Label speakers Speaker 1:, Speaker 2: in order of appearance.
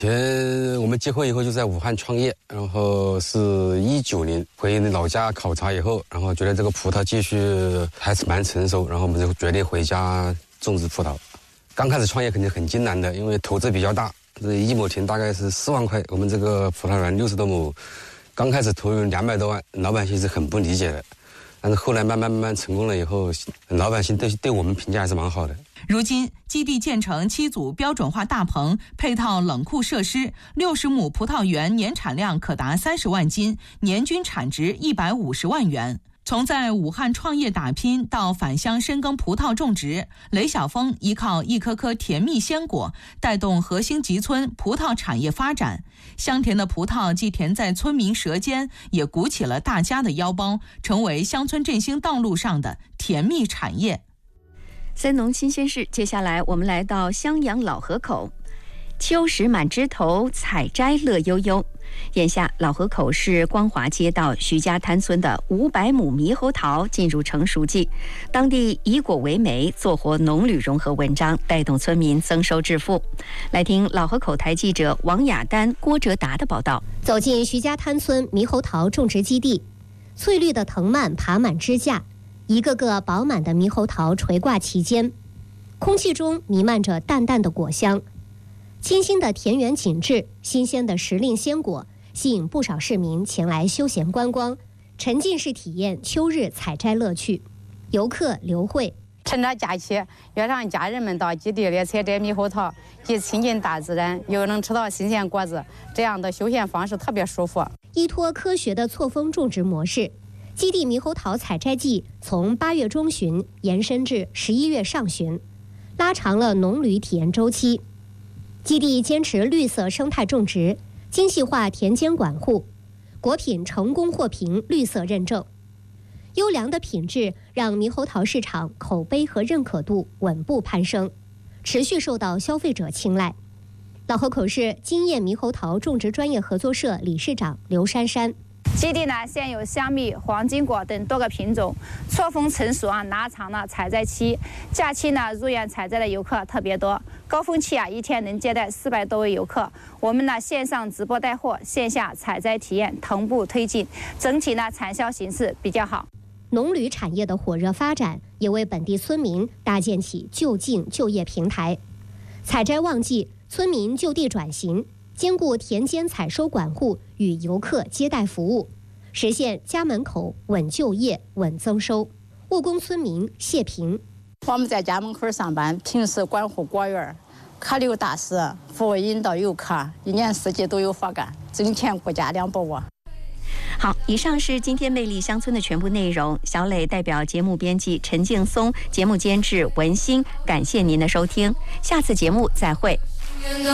Speaker 1: 我们结婚以后就在武汉创业，然后是19年回老家考察以后，然后觉得这个葡萄继续还是蛮成熟，然后我们就决定回家种植葡萄。刚开始创业肯定很艰难的，因为投资比较大，这一亩田大概是4万块，我们这个葡萄园60多亩，刚开始投入200多万，老百姓是很不理解的。但是后来慢慢成功了以后，老百姓对我们评价还是蛮好的。
Speaker 2: 如今基地建成7组标准化大棚，配套冷库设施，60亩葡萄园年产量可达30万斤，年均产值150万元。从在武汉创业打拼到返乡深耕葡萄种植，雷晓峰依靠一颗颗甜蜜鲜果，带动河兴集村葡萄产业发展。香甜的葡萄既甜在村民舌尖，也鼓起了大家的腰包，成为乡村振兴道路上的甜蜜产业。
Speaker 3: 三农新鲜事，接下来我们来到襄阳老河口。秋实满枝头，采摘乐悠悠。眼下老河口市光华街道徐家滩村的500亩猕猴桃进入成熟季，当地以果为媒，做活农旅融合文章，带动村民增收致富。来听老河口台记者王雅丹、郭哲达的报道。
Speaker 4: 走进徐家滩村猕猴桃种植基地，翠绿的藤蔓爬满支架，一个个饱满的猕猴桃垂挂其间，空气中弥漫着淡淡的果香。清新的田园景致，新鲜的时令鲜果，吸引不少市民前来休闲观光，沉浸式体验秋日采摘乐趣。游客刘慧
Speaker 5: 趁着假期，要让家人们到基地里采摘猕猴桃，既亲近大自然，又能吃到新鲜果子，这样的休闲方式特别舒服。
Speaker 4: 依托科学的错峰种植模式，基地猕猴桃采摘季从8月中旬延伸至11月上旬，拉长了农旅体验周期。基地坚持绿色生态种植，精细化田间管护，果品成功获评绿色认证。优良的品质让猕猴桃市场口碑和认可度稳步攀升，持续受到消费者青睐。老河口市金叶猕猴桃种植专业合作社理事长刘珊珊。
Speaker 6: 基地呢现有香蜜、黄金果等多个品种，错峰成熟拉长了采摘期。假期呢入园采摘的游客特别多，高峰期一天能接待400多位游客。我们呢线上直播带货，线下采摘体验同步推进，整体呢产销形势比较好。
Speaker 4: 农旅产业的火热发展，也为本地村民搭建起就近就业平台。采摘旺季，村民就地转型，兼顾田间采收管护与游客接待服务，实现家门口稳就业、稳增收。务工村民谢平：
Speaker 5: 我们在家门口上班，平时管护果园，客流大使，服务引导游客，一年四季都有活干，挣钱顾家2不误。
Speaker 3: 好，以上是今天魅力乡村的全部内容。小磊代表节目编辑陈敬松，节目监制文心，感谢您的收听，下次节目再会。